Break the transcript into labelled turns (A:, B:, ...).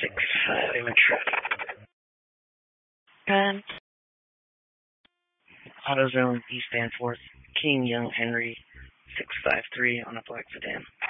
A: 6-5 image. Time. AutoZone East Danforth. King Young Henry 653 on a black sedan.